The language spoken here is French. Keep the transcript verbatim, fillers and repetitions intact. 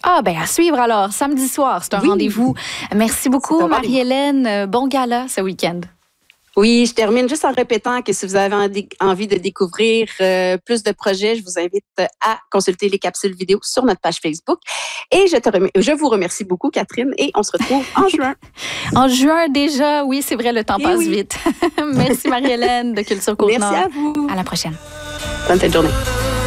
Ah, ben à suivre alors, samedi soir, c'est un oui. rendez-vous. Merci beaucoup, Marie-Hélène. Bon gala ce week-end. Oui, je termine juste en répétant que si vous avez envie de découvrir euh, plus de projets, je vous invite à consulter les capsules vidéo sur notre page Facebook. Et je, te rem- je vous remercie beaucoup, Catherine, et on se retrouve en juin. En juin déjà, oui, c'est vrai, le temps et passe oui. vite. Merci Marie-Hélène de Culture Côte-Nord. Merci à vous. À la prochaine. Bonne fin de journée.